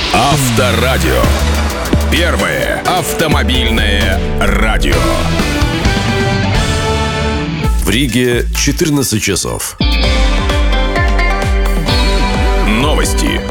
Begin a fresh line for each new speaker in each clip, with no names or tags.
Авторадио. Первое автомобильное радио.
В Риге 14 часов.
Новости.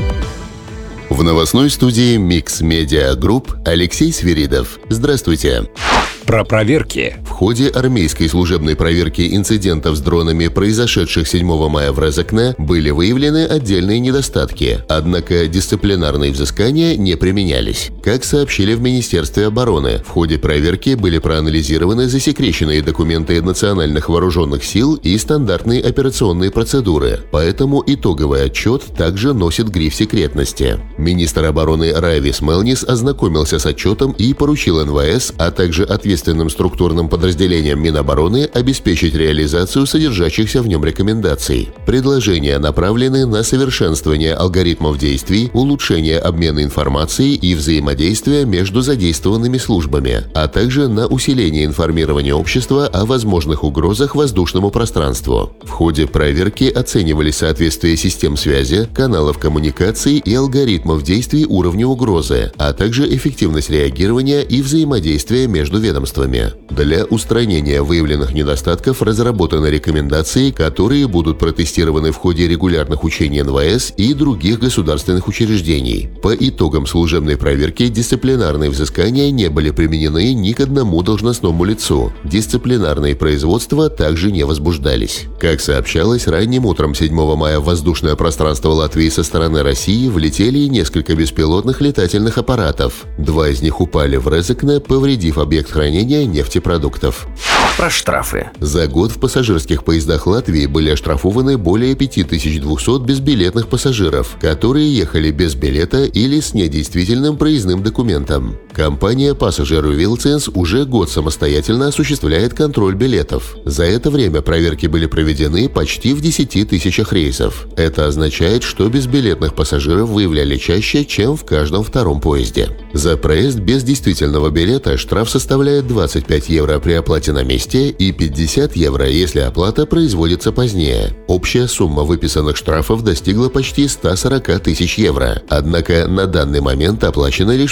В новостной студии Mix Media Group Алексей Свиридов. Здравствуйте.
Про проверки.
В ходе армейской служебной проверки инцидентов с дронами, произошедших 7 мая в Резекне, были выявлены отдельные недостатки, однако дисциплинарные взыскания не применялись. Как сообщили в Министерстве обороны, в ходе проверки были проанализированы засекреченные документы национальных вооруженных сил и стандартные операционные процедуры, поэтому итоговый отчет также носит гриф секретности. Министр обороны Райвис Мелнис ознакомился с отчетом и поручил НВС, а также ответственным структурным подразделениям Минобороны обеспечить реализацию содержащихся в нем рекомендаций. Предложения направлены на совершенствование алгоритмов действий, улучшение обмена информацией и взаимодействия между задействованными службами, а также на усиление информирования общества о возможных угрозах воздушному пространству. В ходе проверки оценивались соответствие систем связи, каналов коммуникации и алгоритмов действий уровню угрозы, а также эффективность реагирования и взаимодействия между ведомствами. Для устранения выявленных недостатков разработаны рекомендации, которые будут протестированы в ходе регулярных учений НВС и других государственных учреждений. По итогам служебной проверки дисциплинарные взыскания не были применены ни к одному должностному лицу. Дисциплинарные производства также не возбуждались. Как сообщалось, ранним утром 7 мая в воздушное пространство Латвии со стороны России влетели несколько беспилотных летательных аппаратов. 2 из них упали в Резекне, повредив объект хранения нефтепродуктов.
Про штрафы.
За год в пассажирских поездах Латвии были оштрафованы более 5200 безбилетных пассажиров, которые ехали без билета или с недействительным проездным документом. Компания Passenger Wheelsense уже год самостоятельно осуществляет контроль билетов. За это время проверки были проведены почти в 10 тысячах рейсов. Это означает, что безбилетных пассажиров выявляли чаще, чем в каждом втором поезде. За проезд без действительного билета штраф составляет 25 евро при оплате на месте и 50 евро, если оплата производится позднее. Общая сумма выписанных штрафов достигла почти 140 тысяч евро. Однако на данный момент оплачено лишь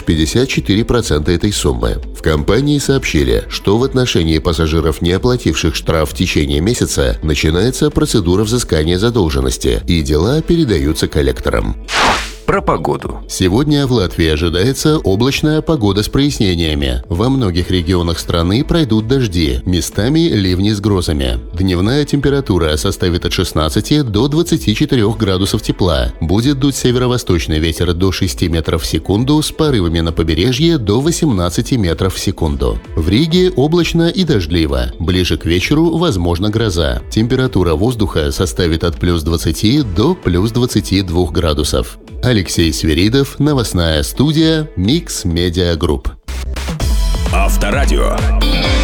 54% этой суммы. В компании сообщили, что в отношении пассажиров, не оплативших штраф в течение месяца, начинается процедура взыскания задолженности, и дела передаются коллекторам.
Про погоду.
Сегодня в Латвии ожидается облачная погода с прояснениями. Во многих регионах страны пройдут дожди, местами ливни с грозами. Дневная температура составит от 16 до 24 градусов тепла. Будет дуть северо-восточный ветер до 6 метров в секунду с порывами на побережье до 18 метров в секунду. В Риге облачно и дождливо. Ближе к вечеру возможна гроза. Температура воздуха составит от плюс 20 до плюс 22 градусов. Алексей Свиридов, новостная студия Mix Media Group.
Авторадио.